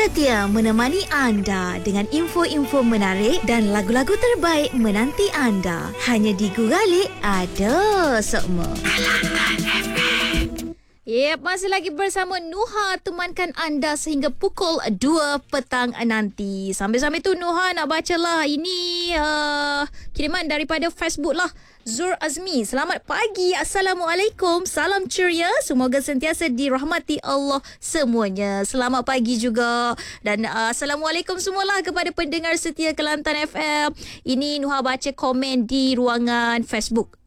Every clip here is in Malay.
setia menemani anda dengan info-info menarik dan lagu-lagu terbaik menanti anda. Hanya di Guralik ada semua. Yep, masih lagi bersama Nuha temankan anda sehingga pukul 2 petang nanti. Sambil-sambil tu Nuha nak bacalah ini kiriman daripada Facebook lah. Zur Azmi, selamat pagi. Assalamualaikum. Salam ceria. Semoga sentiasa dirahmati Allah semuanya. Selamat pagi juga. Dan Assalamualaikum semualah kepada pendengar setia Kelantan FM. Ini Nuha baca komen di ruangan Facebook.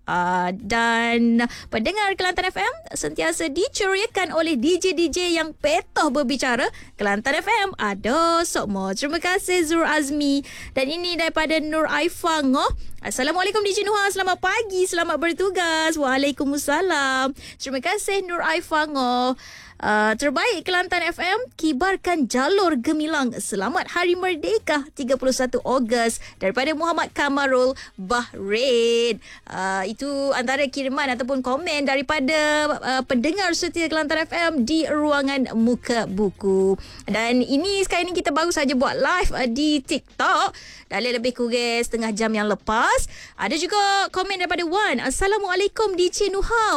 Dan pendengar Kelantan FM sentiasa diceriakan oleh DJ-DJ yang petoh berbicara. Kelantan FM ada semua. Terima kasih Zur Azmi. Dan ini daripada Nur Aifah Ngoh. Assalamualaikum DJ Nuha, selamat pagi, selamat bertugas. Waalaikumsalam. Terima kasih Nur Aifah Ngoh. Terbaik Kelantan FM, kibarkan jalur gemilang. Selamat Hari Merdeka 31 Ogos daripada Muhammad Kamarul Bahrain. Itu antara kiriman ataupun komen daripada pendengar setia Kelantan FM di ruangan Muka Buku. Dan ini sekarang ni kita baru saja buat live di TikTok dalam lebih kurang setengah jam yang lepas. Ada juga komen daripada Wan. Assalamualaikum DJ Nuha.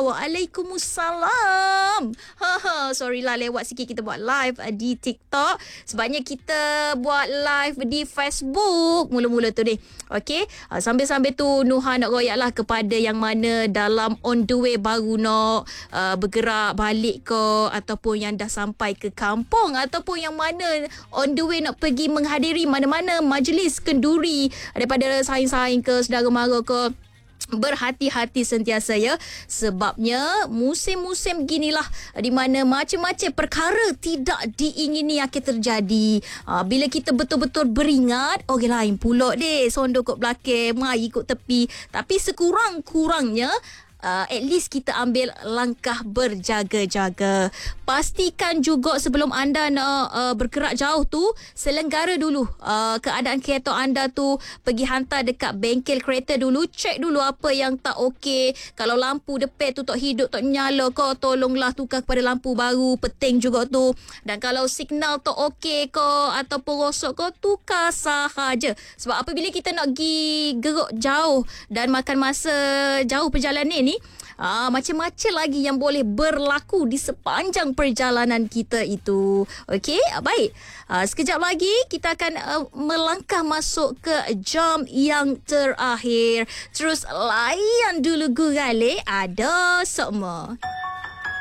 Waalaikumsalam. Sorry lah lewat sikit kita buat live di TikTok. Sebabnya kita buat live di Facebook mula-mula tu ni. Okey. Sambil-sambil tu Nuha nak royak lah kepada yang mana dalam on the way baru nak bergerak balik ke, ataupun yang dah sampai ke kampung, ataupun yang mana on the way nak pergi menghadiri mana-mana majlis kenduri daripada saing-saing ke, saudara mara ke. Berhati-hati sentiasa ya, sebabnya musim-musim ginilah di mana macam-macam perkara tidak diingini akan terjadi. Bila kita betul-betul beringat, orang lain pula deh sondok kat belakang, mai ikut tepi. Tapi sekurang-kurangnya at least kita ambil langkah berjaga-jaga. Pastikan juga sebelum anda nak bergerak jauh tu, selenggara dulu keadaan kereta anda tu. Pergi hantar dekat bengkel kereta dulu. Cek dulu apa yang tak okey. Kalau lampu depan tu tak hidup, tak nyala kau, tolonglah tukar kepada lampu baru. Penting juga tu. Dan kalau signal tak okey kau ataupun rosak kau, tukar sahaja. Sebab apabila kita nak pergi geruk jauh dan makan masa jauh perjalanan ni, macam-macam lagi yang boleh berlaku di sepanjang perjalanan kita itu. Okey, baik. Sekejap lagi kita akan melangkah masuk ke jam yang terakhir. Terus layan dulu Guralik ada semua.